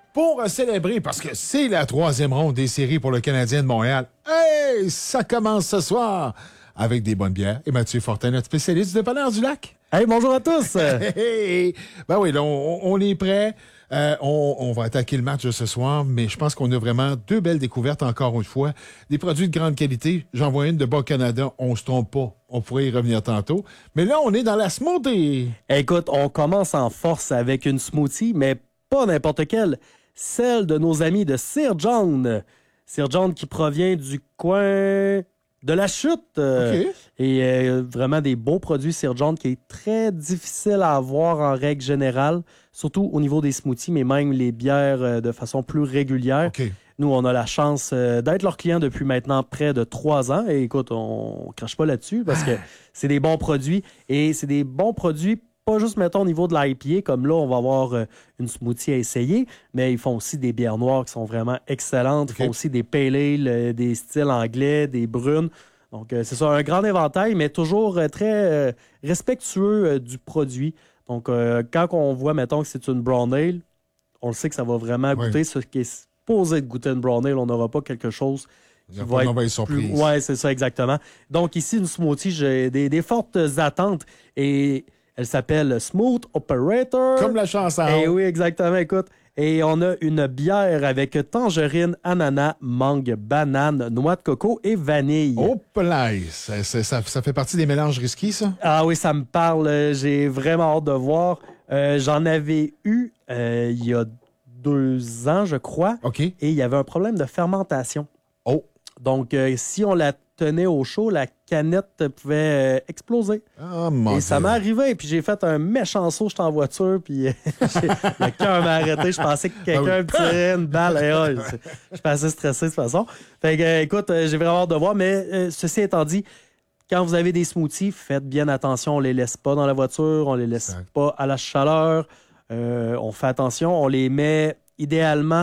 pour célébrer, parce que c'est la 3e ronde des séries pour le Canadien de Montréal. Hey, ça commence ce soir avec des bonnes bières. Et Mathieu Fortin, notre spécialiste du dépanneur du Lac. Hey, bonjour à tous! Ben oui, là, on est prêt. On va attaquer le match de ce soir, mais je pense qu'on a vraiment 2 belles découvertes encore une fois. Des produits de grande qualité. J'en vois une de Bas-Canada. On se trompe pas. On pourrait y revenir tantôt. Mais là, on est dans la smoothie. Écoute, on commence en force avec une smoothie, mais pas n'importe quelle. Celle de nos amis de Sir John. Sir John qui provient du coin de la Chute. OK. Et vraiment des beaux produits Sir John qui est très difficile à avoir en règle générale, surtout au niveau des smoothies, mais même les bières de façon plus régulière. OK. Nous, on a la chance d'être leur client depuis maintenant près de 3 ans. Et écoute, on crache pas là-dessus parce que c'est des bons produits. Et c'est des bons produits, pas juste, mettons, au niveau de l'IPA, comme là, on va avoir une smoothie à essayer, mais ils font aussi des bières noires qui sont vraiment excellentes. Ils font aussi des pale ale, des styles anglais, des brunes. Donc, c'est ça, un grand éventail, mais toujours très respectueux du produit. Donc, quand on voit, mettons, que c'est une brown ale, on le sait que ça va vraiment goûter ce qui est supposé de goûter une brown ale. On n'aura pas quelque chose qui va être surprise. Ouais, c'est ça, exactement. Donc, ici, une smoothie, j'ai des fortes attentes et elle s'appelle Smooth Operator. Comme la chanson. Et oui, exactement, écoute. Et on a une bière avec tangerine, ananas, mangue, banane, noix de coco et vanille. Oh, ça fait partie des mélanges risqués, ça? Ah oui, ça me parle. J'ai vraiment hâte de voir. J'en avais eu il y a 2 ans, je crois. OK. Et il y avait un problème de fermentation. Oh. Donc, si on la tenait au chaud, la canette pouvait exploser. Oh, mon Dieu. Ça m'est arrivé, puis j'ai fait un méchant saut, j'étais en voiture, puis le cœur m'a arrêté. Je pensais que quelqu'un me tirait une balle. Et, je suis assez stressé de toute façon. Fait que, écoute, j'ai vraiment hâte de voir, mais ceci étant dit, quand vous avez des smoothies, faites bien attention, on les laisse pas dans la voiture, on les laisse pas à la chaleur. On fait attention, on les met idéalement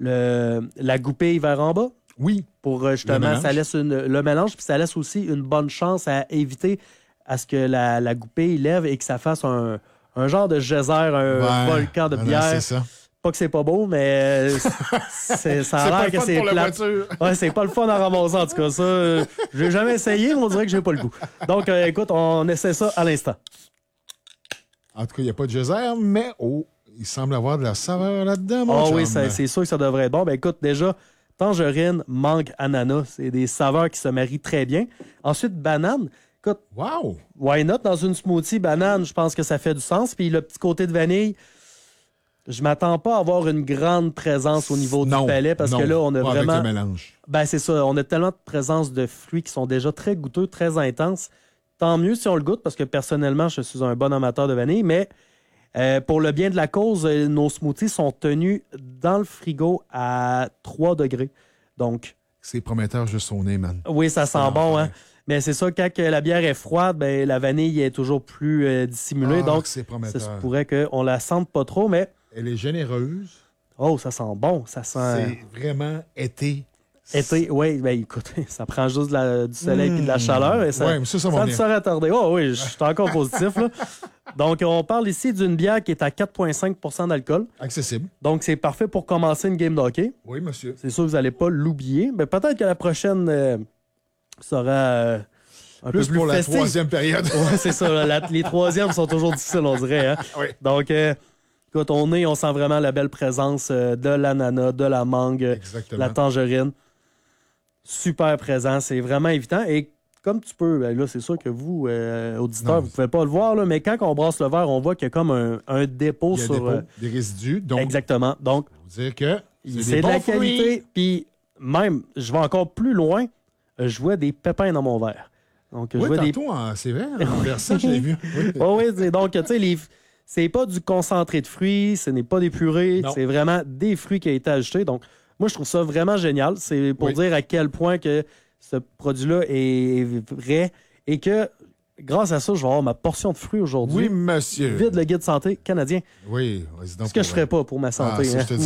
la goupille vers en bas. Oui. Pour justement, ça laisse le mélange, puis ça laisse aussi une bonne chance à éviter à ce que la goupille lève et que ça fasse un genre de geyser, un volcan de bière. C'est ça. Pas que c'est pas beau, mais ça a l'air que c'est plate. Ouais, c'est pas le fun à ramasser, en tout cas. Ça, j'ai jamais essayé, mais on dirait que j'ai pas le goût. Donc, écoute, on essaie ça à l'instant. En tout cas, il n'y a pas de geyser, mais il semble avoir de la saveur là-dedans, mon Oh chum. oui, c'est sûr que ça devrait être bon. Ben écoute, déjà, tangerine, mangue, ananas, c'est des saveurs qui se marient très bien. Ensuite, banane. Écoute, wow! Why not? Dans une smoothie, banane, je pense que ça fait du sens. Puis le petit côté de vanille, je m'attends pas à avoir une grande présence au niveau du palais parce que là, on a vraiment... avec le mélange. Ben c'est ça, on a tellement de présence de fruits qui sont déjà très goûteux, très intenses. Tant mieux si on le goûte parce que personnellement, je suis un bon amateur de vanille, mais pour le bien de la cause, nos smoothies sont tenus dans le frigo à 3 degrés. Donc, c'est prometteur juste au nez, man. Oui, ça sent bon, hein. Mais c'est ça, quand la bière est froide, ben, la vanille est toujours plus dissimulée. Donc, c'est prometteur. Ça se pourrait qu'on la sente pas trop, mais... Elle est généreuse. Oh, ça sent bon. Ça sent... C'est vraiment été. Été, oui. Ben, écoute, ça prend juste du soleil et de la chaleur. Et ça, mais ça ne serait attardé. Oh oui, je suis encore positif, là. Donc, on parle ici d'une bière qui est à 4,5 % d'alcool. Accessible. Donc, c'est parfait pour commencer une game de hockey. Oui, monsieur. C'est sûr que vous n'allez pas l'oublier. Mais peut-être que la prochaine sera un peu plus pour festive. La 3e période. Oui, c'est ça. Les 3e sont toujours difficiles, on dirait. Hein? Oui. Donc, écoute, on sent vraiment la belle présence de l'ananas, de la mangue, la tangerine. Super présent. C'est vraiment évident. Et comme tu peux, ben là, c'est sûr que vous, auditeurs, vous ne pouvez pas le voir, là, mais quand on brasse le verre, on voit qu'il y a comme un dépôt sur... des résidus. Donc, exactement. Donc, ça veut dire que c'est de la qualité. Puis même, je vais encore plus loin, je vois des pépins dans mon verre. Donc, je vois tantôt, c'est vrai, en versant, je l'ai vu. Oui, donc, tu sais, c'est pas du concentré de fruits, ce n'est pas des purées, c'est vraiment des fruits qui ont été ajoutés. Donc, moi, je trouve ça vraiment génial. C'est pour dire à quel point que ce produit-là est vrai et que, grâce à ça, je vais avoir ma portion de fruits aujourd'hui. Oui, monsieur. Vide le guide santé canadien. Oui, vas-y donc. Ce que je ferais pas pour ma santé. Je te dis